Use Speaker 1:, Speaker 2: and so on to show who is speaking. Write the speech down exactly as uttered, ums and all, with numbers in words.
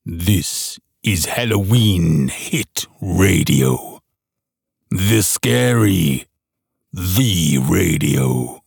Speaker 1: This is Halloween Hit Radio. The Scary, the Radio.